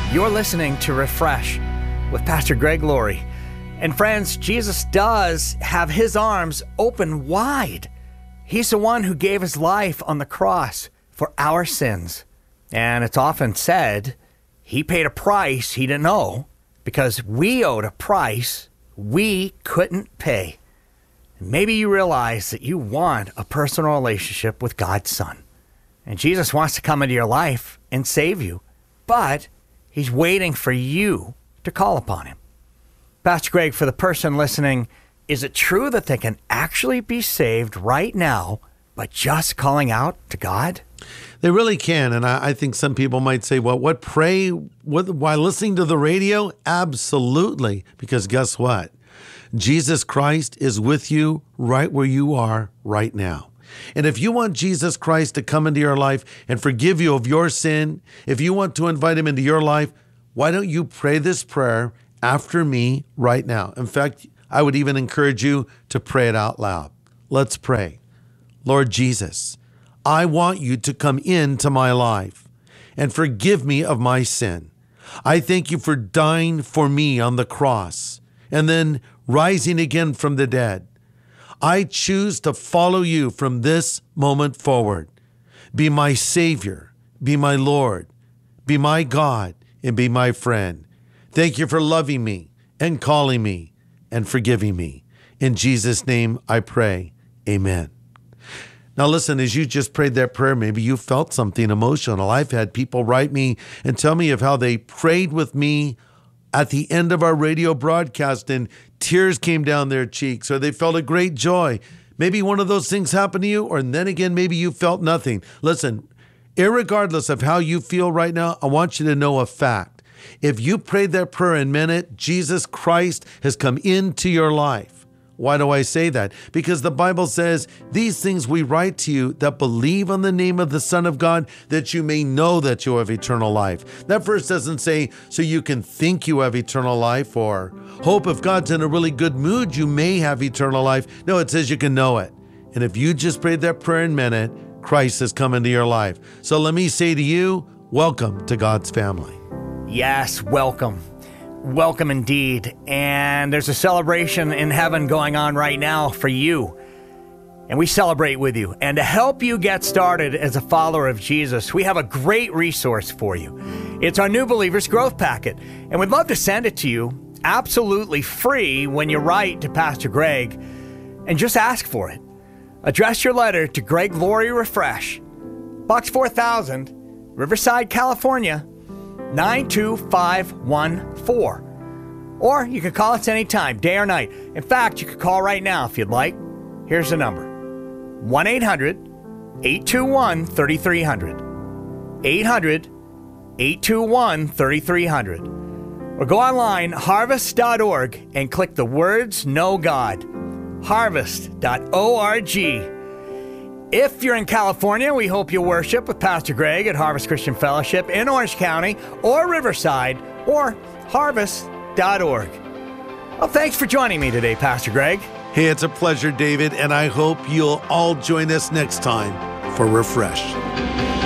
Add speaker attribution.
Speaker 1: You're listening to Refresh with Pastor Greg Laurie. And friends, Jesus does have his arms open wide. He's the one who gave his life on the cross for our sins. And it's often said he paid a price he didn't owe because we owed a price we couldn't pay. And maybe you realize that you want a personal relationship with God's Son. And Jesus wants to come into your life and save you. But he's waiting for you to call upon him. Pastor Greg, for the person listening, is it true that they can actually be saved right now by just calling out to God?
Speaker 2: They really can. And I think some people might say, well, while listening to the radio? Absolutely. Because guess what? Jesus Christ is with you right where you are right now. And if you want Jesus Christ to come into your life and forgive you of your sin, if you want to invite him into your life, why don't you pray this prayer after me right now? In fact, I would even encourage you to pray it out loud. Let's pray. Lord Jesus, I want you to come into my life and forgive me of my sin. I thank you for dying for me on the cross and then rising again from the dead. I choose to follow you from this moment forward. Be my Savior, be my Lord, be my God, and be my friend. Thank you for loving me and calling me and forgiving me. In Jesus' name I pray, amen. Now listen, as you just prayed that prayer, maybe you felt something emotional. I've had people write me and tell me of how they prayed with me at the end of our radio broadcast and tears came down their cheeks, or they felt a great joy. Maybe one of those things happened to you, or then again, maybe you felt nothing. Listen, irregardless of how you feel right now, I want you to know a fact. If you prayed that prayer and meant it, Jesus Christ has come into your life. Why do I say that? Because the Bible says, these things we write to you that believe on the name of the Son of God, that you may know that you have eternal life. That verse doesn't say, so you can think you have eternal life, or hope if God's in a really good mood, you may have eternal life. No, it says you can know it. And if you just prayed that prayer and meant it, Christ has come into your life. So let me say to you, welcome to God's family.
Speaker 1: Yes, welcome. Welcome indeed. And there's a celebration in heaven going on right now for you. And we celebrate with you. And to help you get started as a follower of Jesus, we have a great resource for you. It's our New Believers Growth Packet. And we'd love to send it to you absolutely free when you write to Pastor Greg and just ask for it. Address your letter to Greg Laurie Refresh, Box 4000, Riverside, California, 92514. Or you can call us anytime, day or night. In fact, you could call right now if you'd like. Here's the number: 1-800-821-3300. 800-821-3300. Or go online, harvest.org, and click the words Know God. Harvest.org. If you're in California, we hope you'll worship with Pastor Greg at Harvest Christian Fellowship in Orange County, or Riverside, or harvest.org. Well, thanks for joining me today, Pastor Greg.
Speaker 2: Hey, it's a pleasure, David, and I hope you'll all join us next time for Refresh.